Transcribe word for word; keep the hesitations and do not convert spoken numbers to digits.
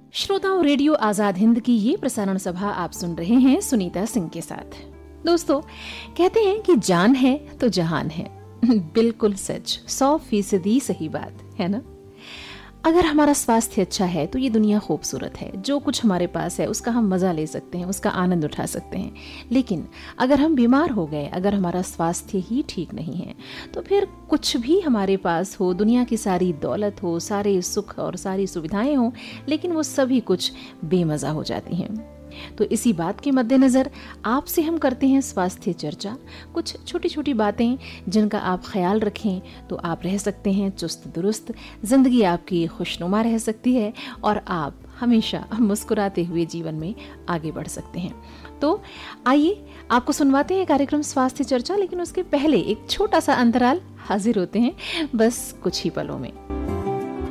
श्रोताओं, रेडियो आजाद हिंद की ये प्रसारण सभा आप सुन रहे हैं सुनीता सिंह के साथ। दोस्तों, कहते हैं कि जान है तो जहान है। बिल्कुल सच, सौ फीसदी सही बात है ना। अगर हमारा स्वास्थ्य अच्छा है तो ये दुनिया खूबसूरत है। जो कुछ हमारे पास है उसका हम मजा ले सकते हैं, उसका आनंद उठा सकते हैं। लेकिन अगर हम बीमार हो गए, अगर हमारा स्वास्थ्य ही ठीक नहीं है, तो फिर कुछ भी हमारे पास हो, दुनिया की सारी दौलत हो, सारे सुख और सारी सुविधाएं हो, लेकिन वो सभी कुछ बेमजा हो जाती हैं। तो इसी बात के मद्देनजर आपसे हम करते हैं स्वास्थ्य चर्चा। कुछ छोटी छोटी बातें जिनका आप ख्याल रखें तो आप रह सकते हैं चुस्त दुरुस्त, जिंदगी आपकी खुशनुमा रह सकती है और आप हमेशा मुस्कुराते हुए जीवन में आगे बढ़ सकते हैं। तो आइए आपको सुनवाते हैं कार्यक्रम स्वास्थ्य चर्चा, लेकिन उसके पहले एक छोटा सा अंतराल, हाजिर होते हैं बस कुछ ही पलों में।